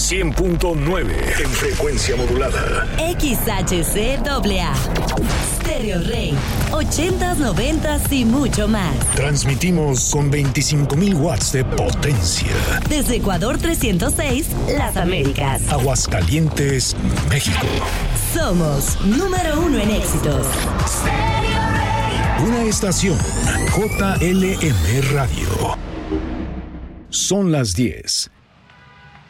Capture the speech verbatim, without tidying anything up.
cien punto nueve en frecuencia modulada. X H C A A. Stereo Rey. ochentas, noventas y mucho más. Transmitimos con veinticinco mil watts de potencia. Desde Ecuador trescientos seis, Las Américas. Aguascalientes, México. Somos número uno en éxitos. Una estación J L M Radio. Son las diez